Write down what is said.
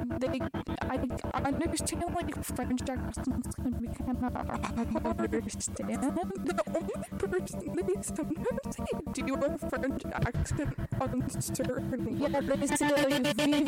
I understand like French accents can be kind of hard to understand. The only person they sometimes do a French accent on certain. Yeah, they say vive